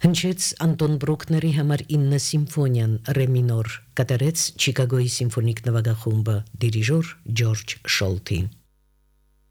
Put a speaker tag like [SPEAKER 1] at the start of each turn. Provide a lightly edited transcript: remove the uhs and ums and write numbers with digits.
[SPEAKER 1] Հնչեց Անտոն Բրուկների համար 9 սիմֆոնիան ռե մինոր, կատարեց Չիկագոյի սիմֆոնիկ նվագախումբը, դիրիժոր Ջորջ Շոլթի։